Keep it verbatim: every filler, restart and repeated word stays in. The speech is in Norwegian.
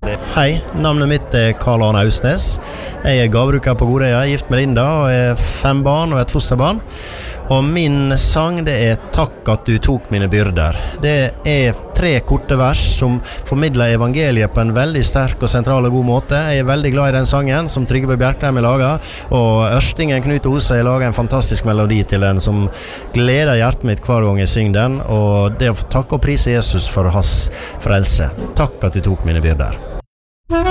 Hei, navnet mitt er Karl Arne Ausnes. Jeg er gavebruker på Godøya, gift med Linda og er fem barn og et fosterbarn. Og min sang det er «Takk at du tok mine byrder». Det er tre korte vers som formidler evangeliet på en veldig sterk og sentral og god måte. Jeg er veldig glad i den sangen som Trygve Bjerkreim har laget, og Ørstingen Knut Ose har laget en fantastisk melodi til den som gleder hjertet mitt hver gang jeg synger den, og det å få takke og prise Jesus for hans frelse. Takk at du tok mine byrder.